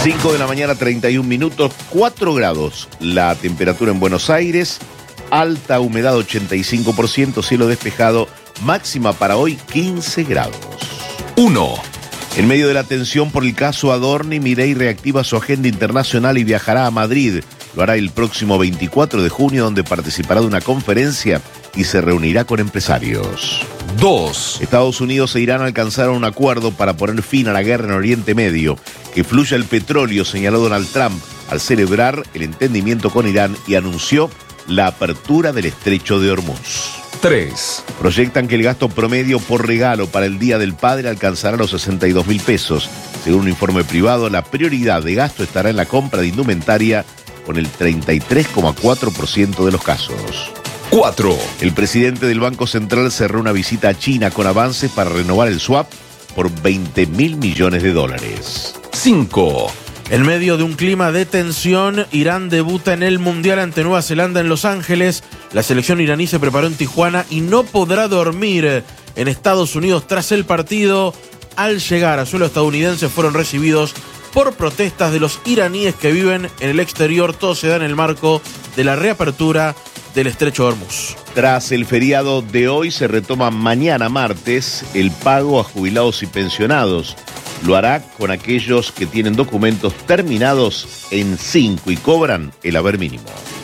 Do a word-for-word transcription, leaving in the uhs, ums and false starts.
cinco de la mañana, treinta y un minutos, cuatro grados la temperatura en Buenos Aires, alta humedad ochenta y cinco por ciento, cielo despejado, máxima para hoy quince grados. uno. En medio de la tensión por el caso Adorni, Milei reactiva su agenda internacional y viajará a Madrid. Lo hará el próximo veinticuatro de junio, donde participará de una conferencia y se reunirá con empresarios. dos. Estados Unidos e Irán alcanzaron un acuerdo para poner fin a la guerra en Oriente Medio. Que fluya el petróleo, señaló Donald Trump al celebrar el entendimiento con Irán y anunció la apertura del estrecho de Hormuz. tres. Proyectan que el gasto promedio por regalo para el Día del Padre alcanzará los sesenta y dos mil pesos. Según un informe privado, la prioridad de gasto estará en la compra de indumentaria con el treinta y tres coma cuatro por ciento de los casos. cuatro. El presidente del Banco Central cerró una visita a China con avances para renovar el swap por veinte mil millones de dólares. cinco. En medio de un clima de tensión, Irán debuta en el Mundial ante Nueva Zelanda en Los Ángeles. La selección iraní se preparó en Tijuana y no podrá dormir en Estados Unidos tras el partido. Al llegar a suelo estadounidense fueron recibidos por protestas de los iraníes que viven en el exterior. Todo se da en el marco de la reapertura del estrecho de Hormuz. Tras el feriado de hoy, se retoma mañana martes el pago a jubilados y pensionados. Lo hará con aquellos que tienen documentos terminados en cinco y cobran el haber mínimo.